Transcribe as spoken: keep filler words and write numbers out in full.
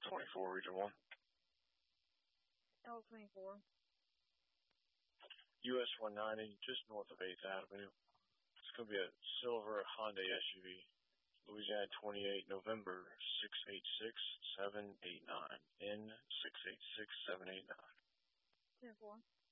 twenty-four, Region one. L twenty-four. U S one ninety, just north of eighth Avenue. It's going to be a silver Honda S U V. Louisiana twenty-eight, November six eight six seven eight nine. N six eight six seven eight nine. ten four.